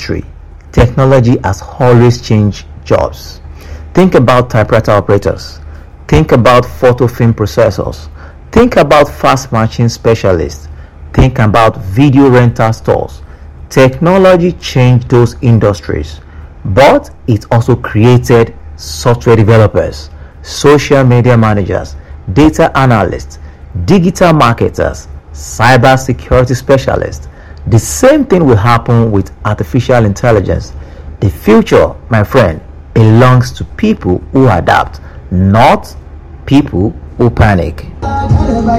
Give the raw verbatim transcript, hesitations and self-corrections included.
industry, technology has always changed jobs. Think about typewriter operators. Think about photo film processors. Think about fast matching specialists. Think about video rental stores. Technology changed those industries, but it also created software developers, social media managers, data analysts, digital marketers, cyber security specialists. The same thing will happen with artificial intelligence. The future, my friend, belongs to people who adapt, not people who panic.